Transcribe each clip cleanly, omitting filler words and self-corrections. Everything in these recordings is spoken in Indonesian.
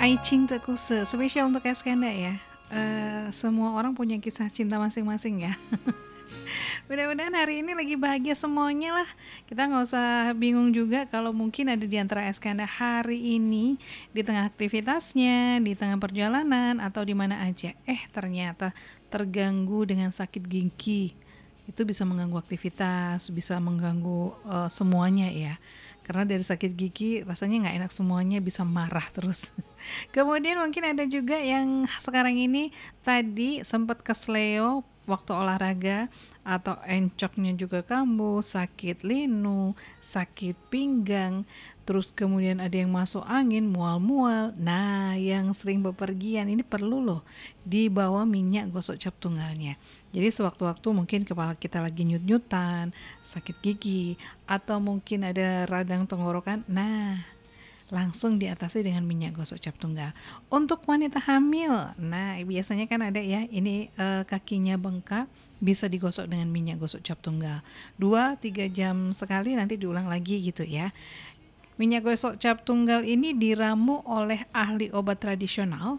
Ai Cinta Kuse, spesial untuk Eskanda ya. Semua orang punya kisah cinta masing-masing ya. Mudah-mudahan hari ini lagi bahagia semuanya lah. Kita nggak usah bingung juga kalau mungkin ada di antara Eskanda hari ini di tengah aktivitasnya, di tengah perjalanan atau di mana aja. Ternyata terganggu dengan sakit gigi. Itu bisa mengganggu aktivitas, bisa mengganggu semuanya ya. Karena dari sakit gigi rasanya nggak enak semuanya, bisa marah terus. Kemudian mungkin ada juga yang sekarang ini tadi sempat kesleo waktu olahraga atau encoknya juga kambuh, sakit linu, sakit pinggang, terus kemudian ada yang masuk angin, mual-mual. Nah, yang sering bepergian ini perlu loh dibawa minyak gosok cap tunggalnya. Jadi sewaktu-waktu mungkin kepala kita lagi nyut-nyutan, sakit gigi, atau mungkin ada radang tenggorokan, nah langsung diatasi dengan minyak gosok cap tunggal. Untuk wanita hamil, nah biasanya kan ada ya, ini kakinya bengkak, bisa digosok dengan minyak gosok cap tunggal. 2-3 jam sekali, nanti diulang lagi gitu ya. Minyak gosok cap tunggal ini diramu oleh ahli obat tradisional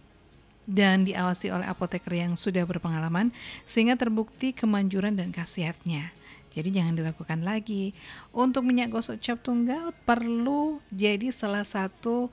dan diawasi oleh apoteker yang sudah berpengalaman sehingga terbukti kemanjuran dan khasiatnya. Jadi jangan dilakukan lagi. Untuk minyak gosok cap tunggal perlu jadi salah satu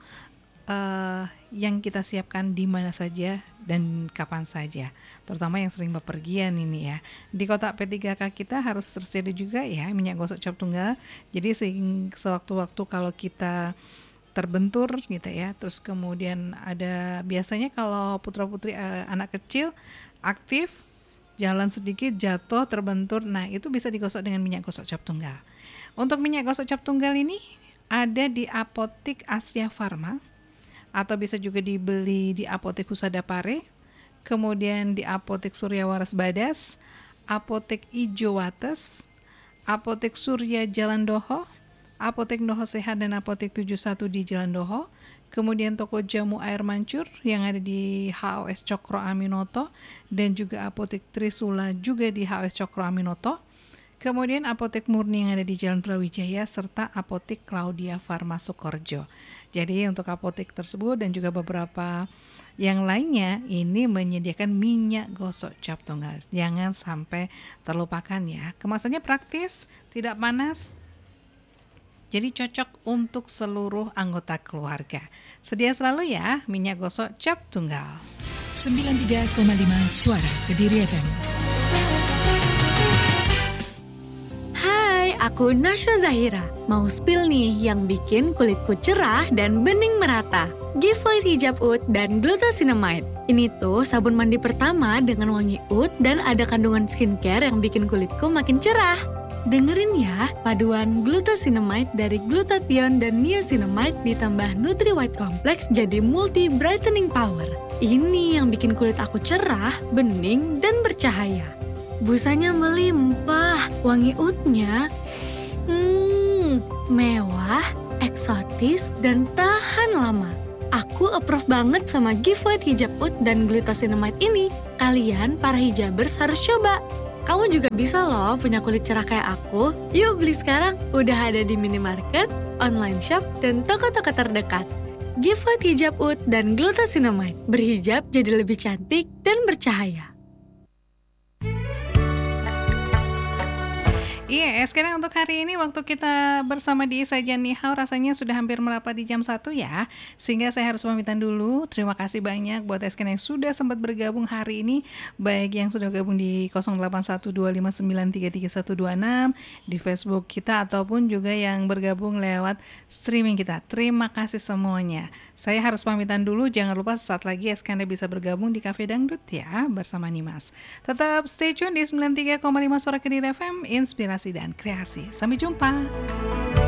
yang kita siapkan di mana saja dan kapan saja. Terutama yang sering bepergian ini ya. Di kotak P3K kita harus tersedia juga ya minyak gosok cap tunggal. Jadi sewaktu-waktu kalau kita terbentur gitu ya, terus kemudian ada biasanya kalau putra-putri anak kecil aktif jalan sedikit jatuh terbentur, nah itu bisa digosok dengan minyak gosok cap tunggal. Untuk minyak gosok cap tunggal ini ada di apotek Asia Farma atau bisa juga dibeli di apotek Husada Pare, kemudian di apotek Surya Waras Badas, apotek Ijo Wates, apotek Surya Jalan Doho, Apotek Doho Sehat dan Apotek 71 di Jalan Doho, kemudian toko jamu air mancur yang ada di HOS Cokro Aminoto dan juga Apotek Trisula juga di HOS Cokro Aminoto, kemudian Apotek Murni yang ada di Jalan Brawijaya serta Apotek Claudia Farma Sukorjo. Jadi untuk apotek tersebut dan juga beberapa yang lainnya ini menyediakan minyak gosok cap tunggal. Jangan sampai terlupakan ya. Kemasannya praktis, tidak panas, jadi cocok untuk seluruh anggota keluarga. Sedia selalu ya minyak gosok cap tunggal. 93,5 Suara Kediri FM. Hai, aku Nasya Zahira. Mau spill nih yang bikin kulitku cerah dan bening merata. Giveaway Hijab Oud dan Glucosinamide. Ini tuh sabun mandi pertama dengan wangi oud dan ada kandungan skincare yang bikin kulitku makin cerah. Dengerin ya, paduan Glucosinamide dari glutathione dan niacinamide ditambah Nutri White Complex jadi multi brightening power. Ini yang bikin kulit aku cerah, bening, dan bercahaya. Busanya melimpah, wangi oudnya mewah, eksotis, dan tahan lama. Aku approve banget sama giveaway Hijab Oud dan Glucosinamide ini. Kalian, para hijabers, harus coba. Kamu juga bisa loh punya kulit cerah kayak aku. Yuk beli sekarang, udah ada di minimarket, online shop, dan toko-toko terdekat. Giveaway Hijab Oud dan Glucosinamide. Berhijab jadi lebih cantik dan bercahaya. Iya, sekarang untuk hari ini waktu kita bersama di Sajian Nihau rasanya sudah hampir merapat di jam 1 ya. Sehingga saya harus pamitan dulu. Terima kasih banyak buat Esken yang sudah sempat bergabung hari ini. Baik yang sudah gabung di 081259333126 di Facebook kita ataupun juga yang bergabung lewat streaming kita. Terima kasih semuanya. Saya harus pamitan dulu. Jangan lupa sesaat lagi Esken bisa bergabung di Cafe Dangdut ya bersama Nimas. Tetap stay tune di 93,5 Suara Kediri FM, inspirasi dan kreasi. Sampai jumpa.